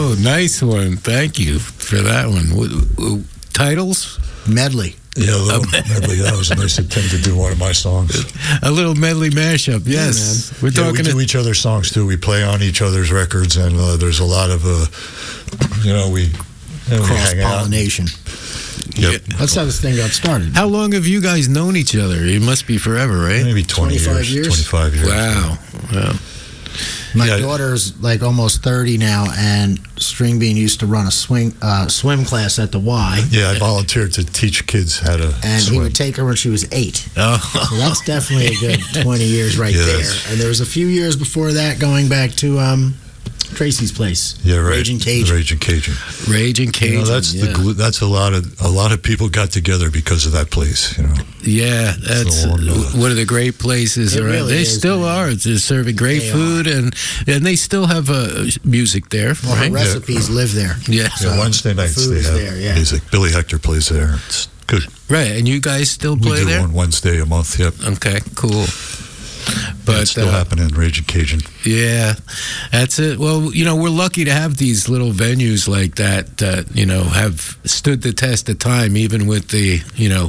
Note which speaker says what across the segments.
Speaker 1: Oh, nice one. Thank you for that one. Titles?
Speaker 2: Medley.
Speaker 3: Yeah, a little medley. That was a nice attempt to do one of my songs.
Speaker 1: A little medley mashup, yes.
Speaker 3: We do each other's songs, too. We play on each other's records, and there's a lot of, we
Speaker 2: cross-pollination.
Speaker 3: Yep.
Speaker 2: That's how this thing got started.
Speaker 1: How long have you guys known each other? It must be forever, right?
Speaker 3: Maybe 25 years. 25 years.
Speaker 1: Wow.
Speaker 2: My daughter's like almost 30 now, and String Bean used to run a swim class at the Y.
Speaker 3: Yeah, I volunteered to teach kids how to
Speaker 2: and
Speaker 3: swim.
Speaker 2: He would take her when she was 8.
Speaker 1: Oh.
Speaker 2: So that's definitely a good 20 years right there. And there was a few years before that going back to Tracy's place.
Speaker 3: Yeah, right.
Speaker 2: Raging Cajun.
Speaker 3: Raging Cajun.
Speaker 1: Raging Cajun.
Speaker 3: That's a lot of people got together because of that place.
Speaker 1: Yeah, that's one of the great places around.
Speaker 2: Really
Speaker 1: they still are. They're serving great food, and they still have music there.
Speaker 2: Well,
Speaker 1: right?
Speaker 2: recipes live there.
Speaker 1: Yeah.
Speaker 3: So Wednesday nights they have music. Billy Hector plays there. It's good.
Speaker 1: Right, and you guys still play there?
Speaker 3: We do one Wednesday a month. Yep.
Speaker 1: Okay, cool. But
Speaker 3: it's still happening in Raging Cajun.
Speaker 1: Yeah, that's it. Well, we're lucky to have these little venues like that have stood the test of time, even with the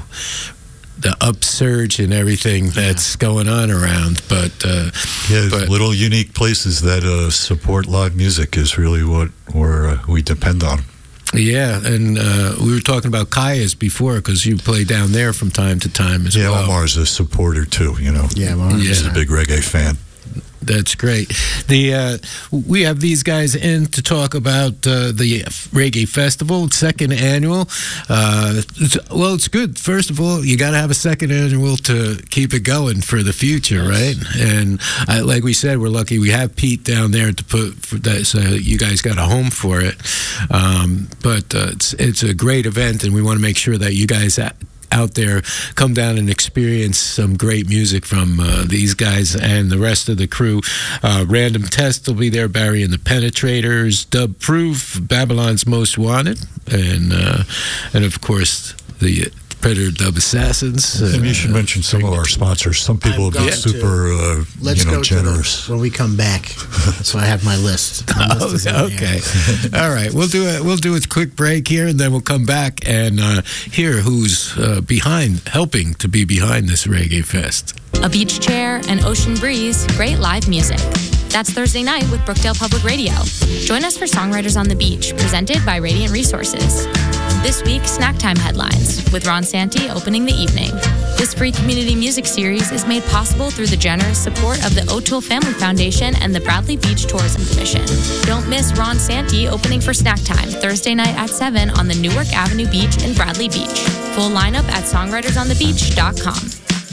Speaker 1: upsurge and everything that's going on around. But
Speaker 3: little unique places that support live music is really what we depend on.
Speaker 1: Yeah, and we were talking about Kaya's before because you play down there from time to time as well.
Speaker 3: Yeah, Omar's a supporter too,
Speaker 2: Yeah,
Speaker 3: he's a big reggae fan.
Speaker 1: That's great. We have these guys in to talk about the Reggae Festival, second annual. Well, it's good. First of all, you got to have a second annual to keep it going for the future, right? And like we said, we're lucky we have Pete down there to put for that, so you guys got a home for it. But it's a great event, and we want to make sure that you guys out there come down and experience some great music from these guys and the rest of the crew. Random Test will be there, Barry and the Penetrators, Dub Proof, Babylon's Most Wanted, and of course the Predator Dub Assassins.
Speaker 3: You should mention some of our sponsors. Some people have been super generous.
Speaker 2: When we come back, so I have my list.
Speaker 1: Okay. All right. We'll do a quick break here, and then we'll come back and hear who's helping to be behind this Reggae Fest.
Speaker 4: A beach chair, an ocean breeze, great live music. That's Thursday night with Brookdale Public Radio. Join us for Songwriters on the Beach, presented by Radiant Resources. This week, Snack Time Headlines, with Ron Santi opening the evening. This free community music series is made possible through the generous support of the O'Toole Family Foundation and the Bradley Beach Tourism Commission. Don't miss Ron Santi opening for Snack Time, Thursday night at 7 on the Newark Avenue Beach in Bradley Beach. Full lineup at songwritersonthebeach.com.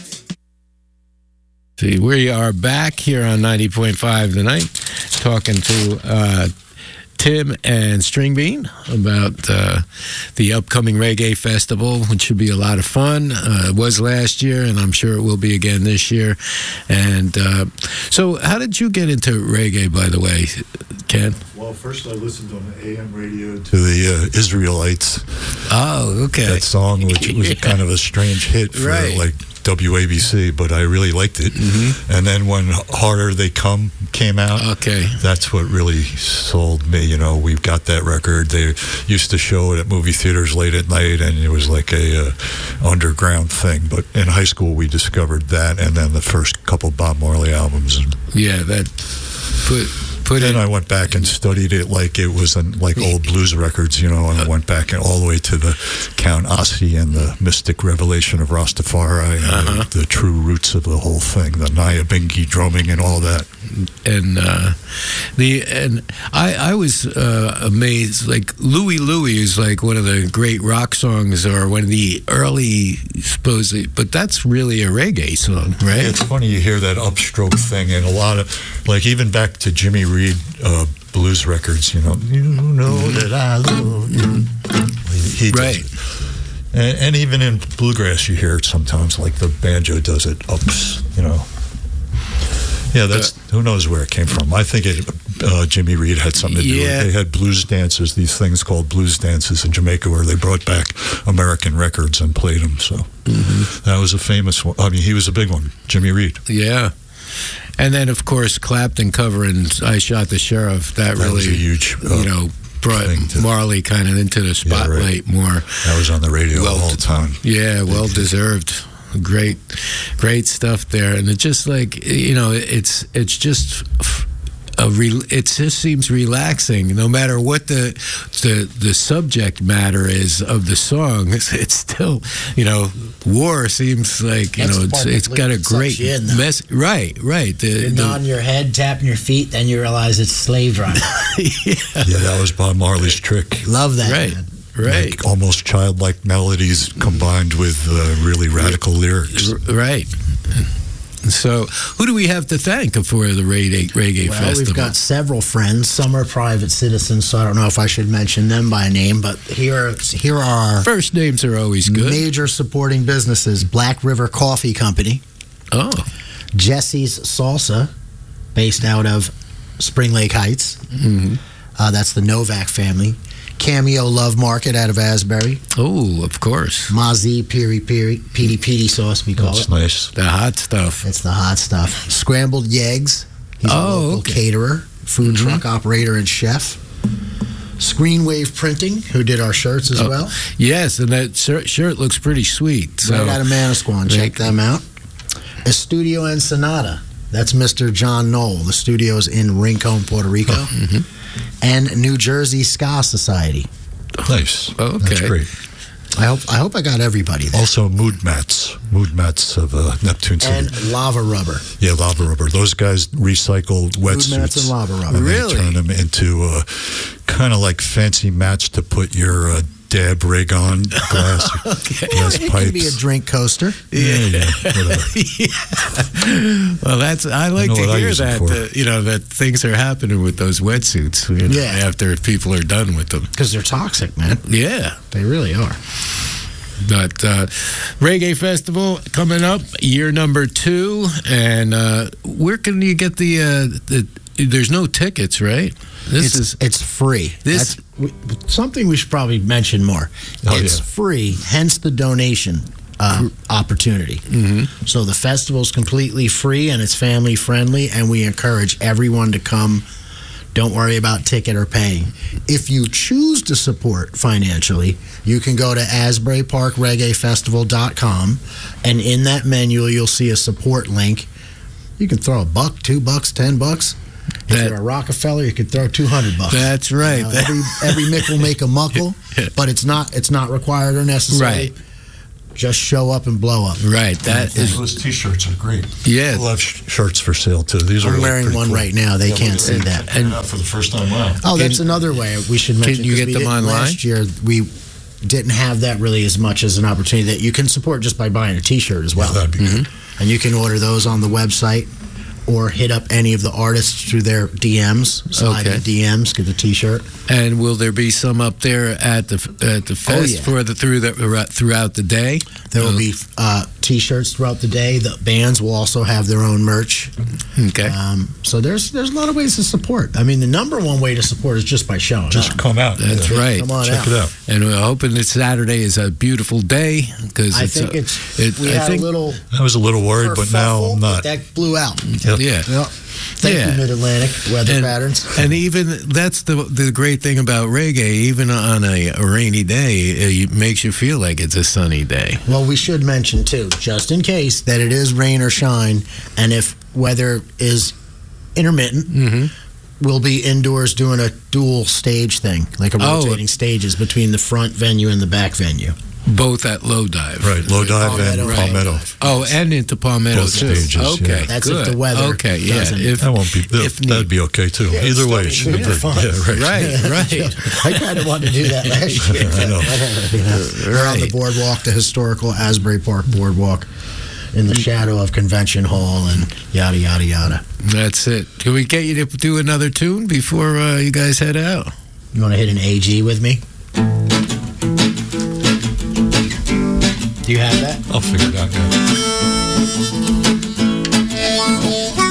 Speaker 1: See, we are back here on 90.5 tonight, talking to Tim and String Bean about the upcoming Reggae Festival, which should be a lot of fun. It was last year, and I'm sure it will be again this year. And so how did you get into reggae, by the way, Ken?
Speaker 3: Well, first I listened on the AM radio to the Israelites.
Speaker 1: Oh, okay.
Speaker 3: That song, which was kind of a strange hit for WABC, but I really liked it. Mm-hmm. And then when Harder They Come came out, that's what really sold me. We've got that record. They used to show it at movie theaters late at night, and it was like a underground thing. But in high school, we discovered that, and then the first couple Bob Marley albums.
Speaker 1: Yeah, that
Speaker 3: then I went back and studied it like it was like old blues records, and I went back all the way to the Count Ossie and the mystic revelation of Rastafari and the true roots of the whole thing, the Nyabingi drumming and all that.
Speaker 1: And I was amazed. Like Louie Louie is like one of the great rock songs, or one of the early, supposedly, but that's really a reggae song, right?
Speaker 3: Yeah, it's funny you hear that upstroke thing, and a lot of, like, even back to Jimmy Reed blues records. You know that I love you. He does it. And even in bluegrass, you hear it sometimes, like the banjo does it ups. Yeah, that's who knows where it came from. I think Jimmy Reed had something to do with it. They had blues dances, these things called blues dances in Jamaica, where they brought back American records and played them. So that was a famous one. I mean, he was a big one, Jimmy Reed.
Speaker 1: Yeah. And then, of course, Clapton covering I Shot the Sheriff. That really
Speaker 3: was a huge
Speaker 1: brought Marley kind of into the spotlight more.
Speaker 3: That was on the radio all the time.
Speaker 1: Yeah, well deserved. Great stuff there, and it's just like it's just. It just seems relaxing, no matter what the subject matter is of the song. It's still, war seems like it's got a great mess. Right.
Speaker 2: You're nodding your head, tapping your feet, then you realize it's slave driving.
Speaker 3: Yeah, that was Bob Marley's trick.
Speaker 2: Love that.
Speaker 1: Right.
Speaker 2: Man.
Speaker 1: Right.
Speaker 3: Like almost childlike melodies combined with really radical lyrics.
Speaker 1: Right. So, who do we have to thank for the Reggae Festival?
Speaker 2: We've got several friends. Some are private citizens, so I don't know if I should mention them by name, but here are our...
Speaker 1: First names are always good.
Speaker 2: Major supporting businesses. Black River Coffee Company.
Speaker 1: Oh.
Speaker 2: Jesse's Salsa, based out of Spring Lake Heights.
Speaker 1: Mm-hmm.
Speaker 2: That's the Novak family. Cameo Love Market out of Asbury.
Speaker 1: Oh, of course.
Speaker 2: Mazi Piri Piri sauce, we call it.
Speaker 3: That's nice.
Speaker 1: The hot stuff.
Speaker 2: It's the hot stuff. Scrambled Yeggs. He's a local caterer, food truck operator, and chef. Screenwave Printing, who did our shirts as well.
Speaker 1: Yes, and that shirt looks pretty sweet. So.
Speaker 2: Right out of Manasquan. Check them out. Estudio Ensenada. That's Mr. John Knoll. The studio's in Rincon, Puerto Rico.
Speaker 1: Mm-hmm.
Speaker 2: And New Jersey Ska Society.
Speaker 3: Nice.
Speaker 1: Okay.
Speaker 3: That's great.
Speaker 2: I hope I got everybody there.
Speaker 3: Also Mood Mats of Neptune City.
Speaker 2: And Lava Rubber.
Speaker 3: Yeah, Lava Rubber. Those guys recycle wetsuits.
Speaker 2: Mood Mats and Lava Rubber.
Speaker 3: And
Speaker 1: Really?
Speaker 3: they turn them into kind of like fancy mats to put your dab rig on, glass
Speaker 2: It
Speaker 3: pipes.
Speaker 2: can be a drink coaster.
Speaker 3: Yeah, whatever.
Speaker 1: Well, I like to hear that, that things are happening with those wetsuits after people are done with them.
Speaker 2: Because they're toxic, man.
Speaker 1: Yeah.
Speaker 2: They really are.
Speaker 1: But Reggae Festival coming up, year number 2. And where can you get there's no tickets, right?
Speaker 2: It's free. That's something we should probably mention more. It's free, hence the donation opportunity.
Speaker 1: Mm-hmm.
Speaker 2: So the festival's completely free and it's family friendly, and we encourage everyone to come. Don't worry about ticket or paying. If you choose to support financially, you can go to AsburyParkReggaeFestival.com, and in that menu you'll see a support link. You can throw $1, $2, $10. If you're a Rockefeller, you could throw $200.
Speaker 1: That's right.
Speaker 2: Every mickle make a muckle, but it's not required or necessary.
Speaker 1: Right.
Speaker 2: Just show up and blow up.
Speaker 1: Right.
Speaker 3: Those T-shirts are great.
Speaker 1: Yeah.
Speaker 3: We'll have shirts for sale too. These are
Speaker 2: I'm wearing one
Speaker 3: cool.
Speaker 2: right now. They can't see that.
Speaker 3: And for the first time, wow.
Speaker 2: Oh, that's another way we should mention.
Speaker 1: Can you get them online?
Speaker 2: Last year, we didn't have that really as much as an opportunity that you can support just by buying a T-shirt as well.
Speaker 3: Yeah, that'd be good.
Speaker 2: And you can order those on the website, or hit up any of the artists through their DMs. Slide in DMs, get the T-shirt.
Speaker 1: And will there be some up there at the fest throughout the day?
Speaker 2: There will be T-shirts throughout the day. The bands will also have their own merch.
Speaker 1: Okay.
Speaker 2: So there's a lot of ways to support. I mean, the number one way to support is just by showing up.
Speaker 3: Come out.
Speaker 1: That's right.
Speaker 2: Come on
Speaker 3: Check it out.
Speaker 1: And we're hoping that Saturday is a beautiful day, because
Speaker 2: I think we had a little.
Speaker 3: I was a little worried, but now I'm not.
Speaker 2: That blew out.
Speaker 1: Yeah.
Speaker 2: Thank you, Mid-Atlantic weather patterns.
Speaker 1: And even that's the great thing about reggae. Even on a rainy day, it makes you feel like it's a sunny day.
Speaker 2: Well, we should mention too, just in case, that it is rain or shine, and if weather is intermittent, we'll be indoors doing a dual stage thing, like a rotating stages between the front venue and the back venue.
Speaker 1: Both at Low Dive.
Speaker 3: Right, Low Dive and Palmetto.
Speaker 1: Oh, and into Palmetto
Speaker 3: Both
Speaker 1: too.
Speaker 3: stages,
Speaker 1: Okay,
Speaker 3: yeah.
Speaker 2: That's
Speaker 1: good.
Speaker 2: if the weather doesn't.
Speaker 3: That won't be. That'd be okay too.
Speaker 2: Yeah,
Speaker 3: Either way, it should be
Speaker 2: fun.
Speaker 3: Yeah, right.
Speaker 1: Right.
Speaker 2: I kind of wanted to do that last year.
Speaker 3: I know.
Speaker 2: We're on the boardwalk, the historical Asbury Park boardwalk, in the shadow of Convention Hall, and yada yada yada.
Speaker 1: That's it. Can we get you to do another tune before you guys head out?
Speaker 2: You want to hit an AG with me? Do you have that?
Speaker 3: I'll figure it out. Yeah.